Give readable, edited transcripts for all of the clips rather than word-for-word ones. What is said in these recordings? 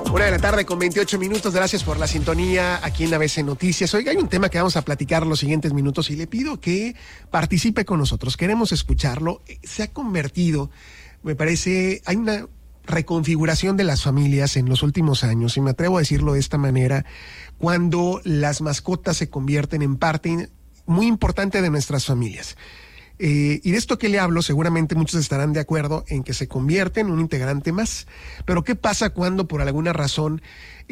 1:28 p.m. Gracias por la sintonía aquí en ABC Noticias. Oiga, hay un tema que vamos a platicar los siguientes minutos y le pido que participe con nosotros. Queremos escucharlo. Se ha convertido, me parece, hay una reconfiguración de las familias en los últimos años, y me atrevo a decirlo de esta manera, cuando las mascotas se convierten en parte muy importante de nuestras familias. Y de esto que le hablo, seguramente muchos estarán de acuerdo en que se convierte en un integrante más. Pero ¿qué pasa cuando por alguna razón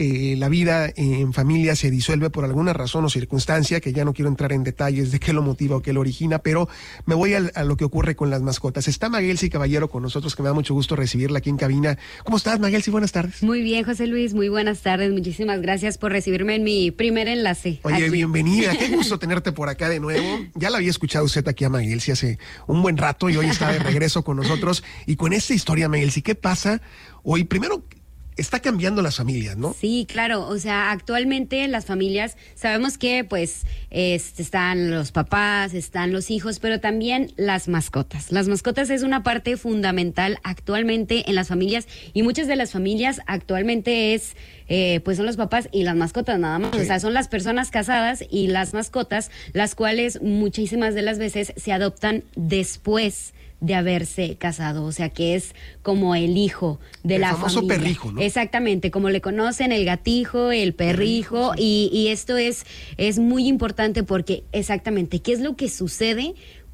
la vida en familia se disuelve por alguna razón o circunstancia, que ya no quiero entrar en detalles de qué lo motiva o qué lo origina, pero me voy a lo que ocurre con las mascotas? Está Maguelsi Caballero con nosotros, que me da mucho gusto recibirla aquí en cabina. ¿Cómo estás, Maguelsi? Buenas tardes. Muy bien, José Luis, muy buenas tardes. Muchísimas gracias por recibirme en mi primer enlace. Oye, aquí. Bienvenida, qué gusto tenerte por acá de nuevo. Ya la había escuchado usted aquí a Maguelsi hace un buen rato y hoy está de regreso con nosotros. Y con esta historia, Maguelsi, ¿qué pasa hoy? Primero, está cambiando las familias, ¿no? Sí, claro, o sea, actualmente las familias, sabemos que pues están los papás, están los hijos, pero también las mascotas. Las mascotas es una parte fundamental actualmente en las familias, y muchas de las familias actualmente pues son los papás y las mascotas nada más. Sí. O sea, son las personas casadas y las mascotas, las cuales muchísimas de las veces se adoptan después de haberse casado, o sea que es como el hijo de la familia. El famoso perrijo, ¿no? Exactamente, como le conocen, el gatijo, el perrijo, sí. y esto es muy importante porque exactamente, ¿qué es lo que sucede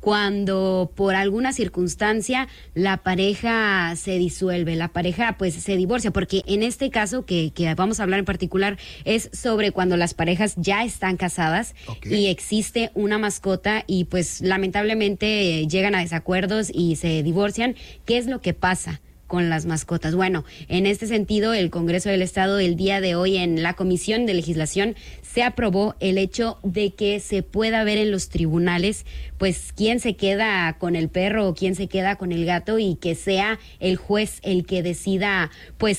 cuando por alguna circunstancia la pareja se disuelve, la pareja pues se divorcia? Porque en este caso que vamos a hablar en particular es sobre cuando las parejas ya están casadas, okay, y existe una mascota y pues lamentablemente llegan a desacuerdos y se divorcian. ¿Qué es lo que pasa con las mascotas? Bueno, en este sentido, el Congreso del Estado el día de hoy en la Comisión de Legislación se aprobó el hecho de que se pueda ver en los tribunales pues quién se queda con el perro o quién se queda con el gato, y que sea el juez el que decida pues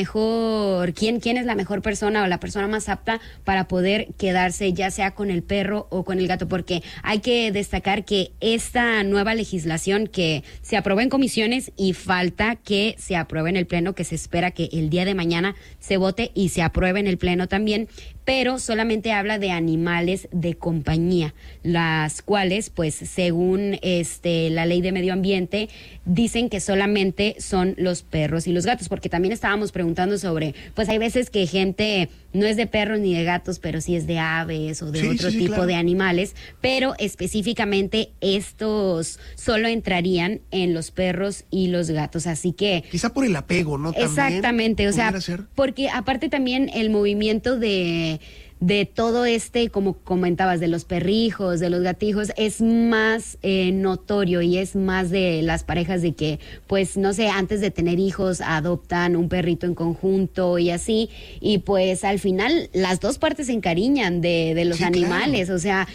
quién es la mejor persona o la persona más apta para poder quedarse ya sea con el perro o con el gato, porque hay que destacar que esta nueva legislación que se aprobó en comisiones y falta que se apruebe en el Pleno, que se espera que el día de mañana se vote y se apruebe en el Pleno también, pero solamente habla de animales de compañía, las cuales, pues, según la ley de medio ambiente, dicen que solamente son los perros y los gatos, porque también estábamos preguntando sobre, pues hay veces que gente no es de perros ni de gatos, pero sí es de aves o de otro tipo claro, de animales, pero específicamente estos solo entrarían en los perros y los gatos, así que... Quizá por el apego, ¿no? Exactamente, o sea, porque aparte también el movimiento de todo como comentabas, de los perrijos, de los gatijos, es más notorio, y es más de las parejas de que, pues, no sé, antes de tener hijos adoptan un perrito en conjunto y así, y pues al final las dos partes se encariñan de los animales, claro. O sea,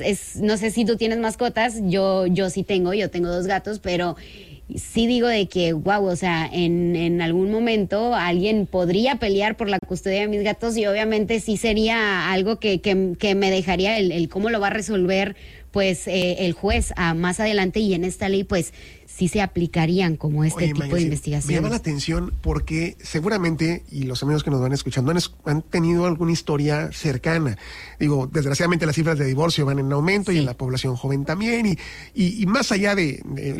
no sé si tú tienes mascotas, yo sí tengo 2 gatos, pero... sí digo de que, wow, o sea, en algún momento alguien podría pelear por la custodia de mis gatos, y obviamente sí sería algo que me dejaría el cómo lo va a resolver pues el juez más adelante, y en esta ley pues sí se aplicarían como tipo de investigación. Me llama la atención porque seguramente, y los amigos que nos van escuchando han tenido alguna historia cercana. Digo, desgraciadamente las cifras de divorcio van en aumento, sí, y en la población joven también, y más allá de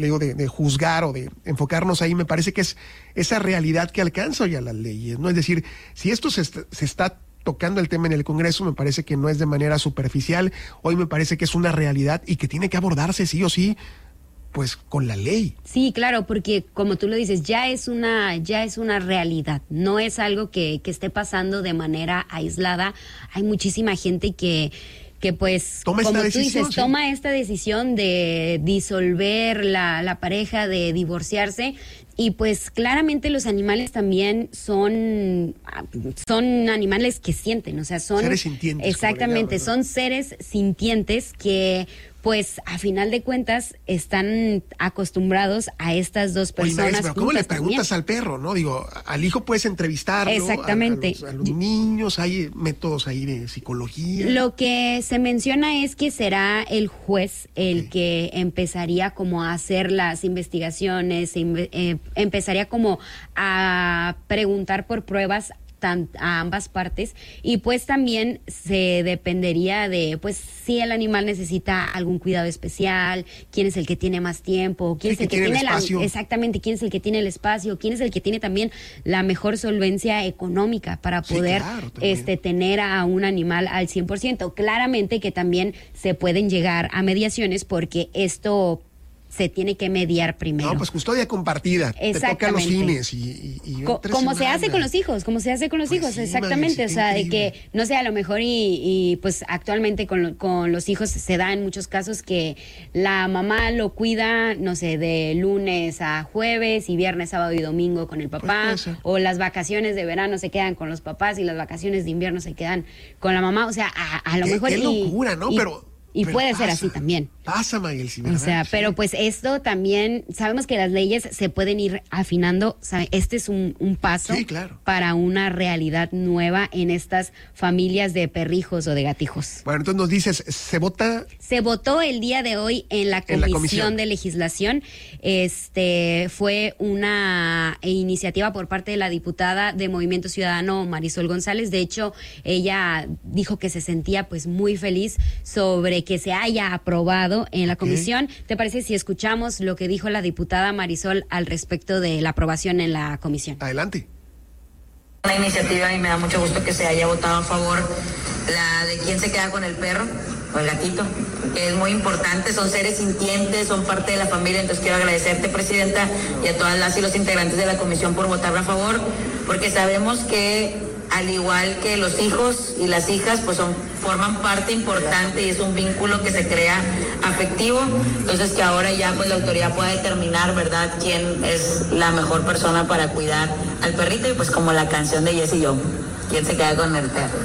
juzgar o de enfocarnos ahí, me parece que es esa realidad que alcanza ya las leyes, ¿no? Es decir, si esto se está tocando el tema en el Congreso, me parece que no es de manera superficial. Hoy me parece que es una realidad y que tiene que abordarse sí o sí, pues con la ley. Sí, claro, porque como tú lo dices, ya es una realidad, no es algo que esté pasando de manera aislada. Hay muchísima gente que pues, como tú dices, sí, toma esta decisión de disolver la pareja, de divorciarse. Y pues claramente los animales también son animales que sienten, o sea, son seres sintientes. Exactamente, son seres sintientes que pues a final de cuentas están acostumbrados a estas dos personas. Oye, pero ¿cómo le preguntas al perro, no? Digo, al hijo puedes entrevistarlo. Exactamente. A los niños, hay métodos ahí de psicología. Lo que se menciona es que será el juez el que empezaría como a hacer las investigaciones, empezaría como a preguntar por pruebas a ambas partes, y pues también se dependería de pues si el animal necesita algún cuidado especial, quién es el que tiene más tiempo, quién es el que tiene exactamente, quién es el que tiene el espacio, quién es el que tiene también la mejor solvencia económica para poder tener a un animal al 100%. Claramente que también se pueden llegar a mediaciones, porque esto se tiene que mediar primero. No, pues custodia compartida. Te toca los fines como se hace con los hijos, Sí, exactamente. O sea, de que, no sé, a lo mejor y pues actualmente con los hijos se da en muchos casos que la mamá lo cuida, no sé, de lunes a jueves y viernes, sábado y domingo con el papá, o las vacaciones de verano se quedan con los papás y las vacaciones de invierno se quedan con la mamá. O sea, a lo mejor... Qué locura, ¿no? Pero puede ser así también. Pasa, Mayel, sí, o sea, pero pues esto también, sabemos que las leyes se pueden ir afinando. Este es un paso para una realidad nueva en estas familias de perrijos o de gatijos. Bueno, entonces nos dices, ¿se vota? Se votó el día de hoy en la Comisión de Legislación. Fue una iniciativa por parte de la diputada de Movimiento Ciudadano, Marisol González. De hecho, ella dijo que se sentía pues muy feliz sobre que se haya aprobado en la comisión. ¿Te parece si escuchamos lo que dijo la diputada Marisol al respecto de la aprobación en la comisión? Adelante. Una iniciativa, y me da mucho gusto que se haya votado a favor la de quién se queda con el perro o el gatito, que es muy importante, son seres sintientes, son parte de la familia. Entonces quiero agradecerte, presidenta, y a todas las y los integrantes de la comisión por votar a favor, porque sabemos que al igual que los hijos y las hijas, pues forman parte importante y es un vínculo que se crea afectivo. Entonces que ahora ya pues la autoridad pueda determinar, ¿verdad?, quién es la mejor persona para cuidar al perrito, y pues como la canción de Jessy Joe, quién se queda con el perro.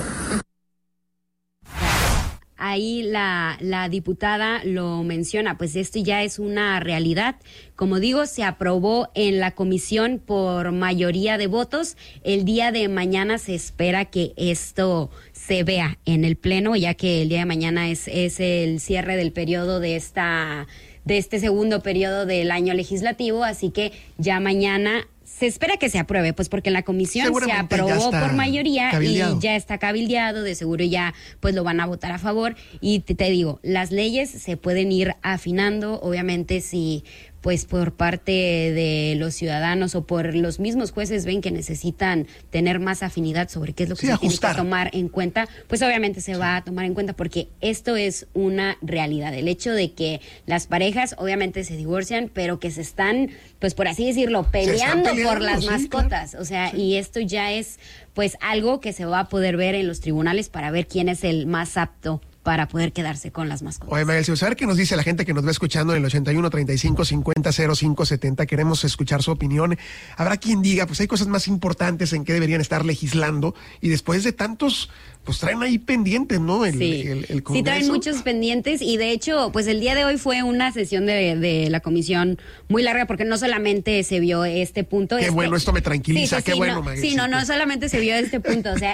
Ahí la diputada lo menciona, pues esto ya es una realidad. Como digo, se aprobó en la comisión por mayoría de votos. El día de mañana se espera que esto se vea en el pleno, ya que el día de mañana es el cierre del periodo de este segundo periodo del año legislativo, así que ya mañana se espera que se apruebe, pues porque en la comisión se aprobó por mayoría y ya está cabildeado, de seguro ya pues lo van a votar a favor. Y te digo, las leyes se pueden ir afinando, obviamente si pues por parte de los ciudadanos o por los mismos jueces ven que necesitan tener más afinidad sobre qué es lo que se tiene que tomar en cuenta, pues obviamente se va a tomar en cuenta, porque esto es una realidad. El hecho de que las parejas obviamente se divorcian, pero que se están, pues por así decirlo, peleando por las mascotas. O sea, y esto ya es pues algo que se va a poder ver en los tribunales para ver quién es el más apto para poder quedarse con las mascotas. Oye, Mayel, saber qué nos dice la gente que nos va escuchando en el 81 35 50 05 70. Queremos escuchar su opinión. Habrá quien diga, pues hay cosas más importantes en que deberían estar legislando, y después de tantos, pues traen ahí pendientes, ¿no? El Congreso. Sí, traen muchos pendientes, y de hecho, pues el día de hoy fue una sesión de la comisión muy larga, porque no solamente se vio este punto. Qué bueno, esto me tranquiliza, qué bueno, Mayel. Sí, no solamente se vio este punto, o sea,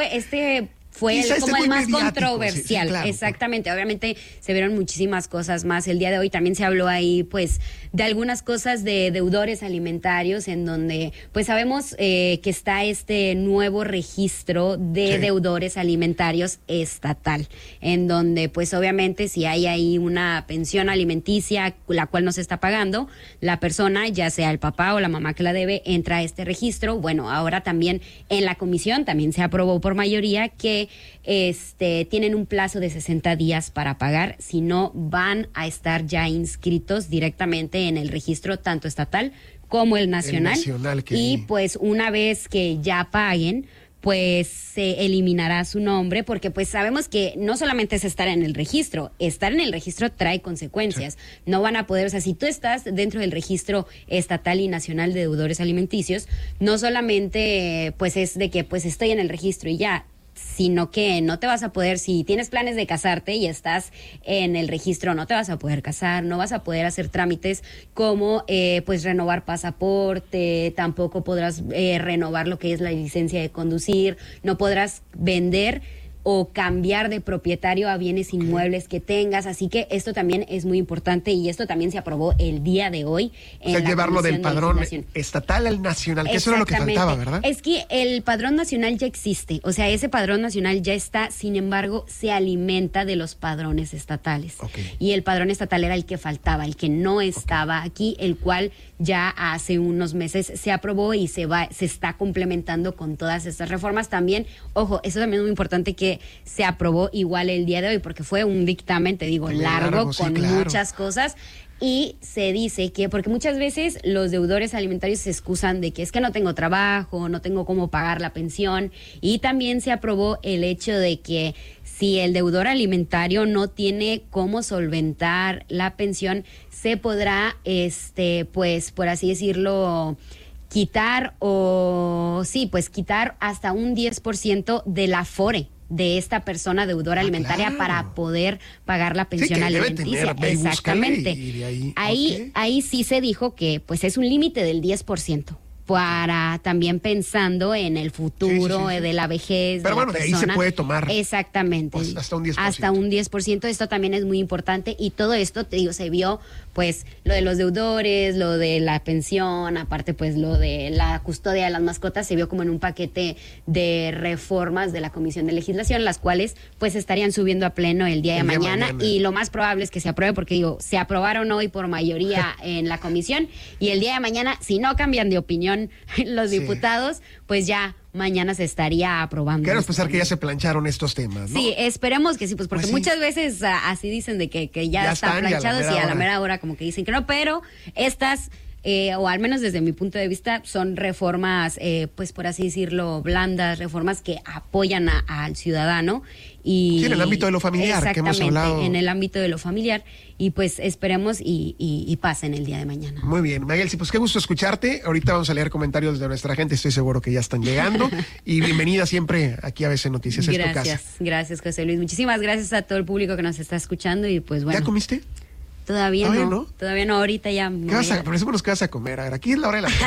fue como el más controversial, claro, exactamente. Obviamente se vieron muchísimas cosas más. El día de hoy también se habló ahí pues de algunas cosas de deudores alimentarios, en donde pues sabemos que está este nuevo registro de deudores alimentarios estatal, en donde pues obviamente si hay ahí una pensión alimenticia la cual no se está pagando, la persona, ya sea el papá o la mamá que la debe, entra a este registro. Bueno, ahora también en la comisión también se aprobó por mayoría que tienen un plazo de 60 días para pagar, si no van a estar ya inscritos directamente en el registro tanto estatal como el nacional. Y pues una vez que ya paguen, pues se eliminará su nombre, porque pues sabemos que no solamente es estar en el registro trae consecuencias. No van a poder, o sea, si tú estás dentro del registro estatal y nacional de deudores alimenticios, no solamente pues es de que pues estoy en el registro y ya, sino que no te vas a poder, si tienes planes de casarte y estás en el registro, no te vas a poder casar, no vas a poder hacer trámites como pues renovar pasaporte, tampoco podrás renovar lo que es la licencia de conducir, no podrás vender o cambiar de propietario a bienes inmuebles que tengas. Así que esto también es muy importante y esto también se aprobó el día de hoy. O sea, llevarlo del padrón estatal al nacional, que eso era lo que faltaba, ¿verdad? Es que el padrón nacional ya existe, o sea, ese padrón nacional ya está, sin embargo, se alimenta de los padrones estatales. Okay. Y el padrón estatal era el que faltaba, el que no estaba aquí, el cual ya hace unos meses se aprobó y se está complementando con todas estas reformas. También, ojo, eso también es muy importante que se aprobó igual el día de hoy, porque fue un dictamen, te digo, largo, con muchas cosas. Y se dice que, porque muchas veces los deudores alimentarios se excusan de que es que no tengo trabajo, no tengo cómo pagar la pensión, y también se aprobó el hecho de que si el deudor alimentario no tiene cómo solventar la pensión, se podrá, pues, por así decirlo, quitar hasta un 10% del afore de esta persona deudora alimentaria, claro, para poder pagar la pensión alimenticia. Exactamente. Ahí sí se dijo que pues es un límite del 10%. Para también pensando en el futuro de la vejez. Pero de bueno, la de ahí se puede tomar. Exactamente. Pues hasta un 10%. Hasta un 10%. Esto también es muy importante. Y todo esto, te digo, se vio, pues, lo de los deudores, lo de la pensión, aparte, pues, lo de la custodia de las mascotas, se vio como en un paquete de reformas de la Comisión de Legislación, las cuales, pues, estarían subiendo a pleno el día de mañana. Y lo más probable es que se apruebe, porque, digo, se aprobaron hoy por mayoría en la comisión. Y el día de mañana, si no cambian de opinión los diputados, pues ya mañana se estaría aprobando. Queremos pensar que ya se plancharon estos temas, ¿no? Sí, esperemos que sí, pues porque muchas veces así dicen de que ya están planchados y a la mera hora como que dicen que no, pero estas, o al menos desde mi punto de vista, son reformas, pues por así decirlo, blandas, reformas que apoyan al ciudadano. Y en el ámbito de lo familiar, que hemos hablado. En el ámbito de lo familiar, y pues esperemos y pasen el día de mañana. Muy bien, Maguelsi, pues qué gusto escucharte. Ahorita vamos a leer comentarios de nuestra gente, estoy seguro que ya están llegando. Y bienvenida siempre aquí a ABC Noticias, es tu casa. Gracias, José Luis. Muchísimas gracias a todo el público que nos está escuchando y pues bueno. ¿Ya comiste? Todavía no, ahorita ya. Presumémonos que vas a comer. A ver, aquí es la hora de la noche.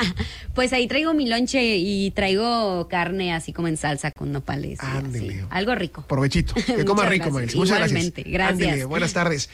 Pues ahí traigo mi lonche y traigo carne así como en salsa con nopales. Ándele. Algo rico. Provechito. Que coma rico, Maguelsi. Muchas Igualmente, gracias. Ándele, buenas tardes.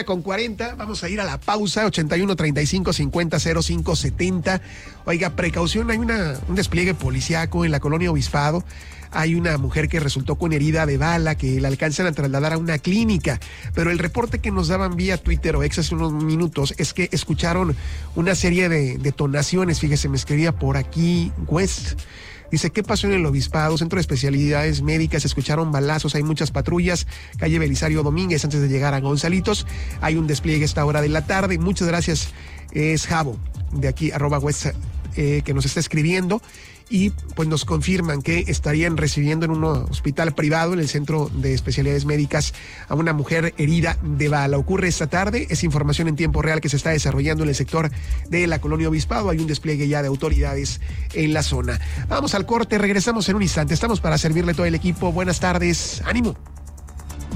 1:40, vamos a ir a la pausa. 81 35 50 05 70. Oiga, precaución, hay un despliegue policíaco en la colonia Obispado. Hay una mujer que resultó con herida de bala que la alcanzan a trasladar a una clínica, pero el reporte que nos daban vía Twitter o X hace unos minutos es que escucharon una serie de detonaciones. Fíjese, me escribía por aquí West. Dice, ¿qué pasó en el Obispado? Centro de Especialidades Médicas, se escucharon balazos, hay muchas patrullas, calle Belisario Domínguez, antes de llegar a Gonzalitos. Hay un despliegue a esta hora de la tarde. Muchas gracias, es Javo, de aquí, @West, que nos está escribiendo. Y pues nos confirman que estarían recibiendo en un hospital privado en el Centro de Especialidades Médicas a una mujer herida de bala. Ocurre esta tarde, es información en tiempo real que se está desarrollando en el sector de la colonia Obispado. Hay un despliegue ya de autoridades en la zona. Vamos al corte, regresamos en un instante. Estamos para servirle todo el equipo. Buenas tardes, ánimo.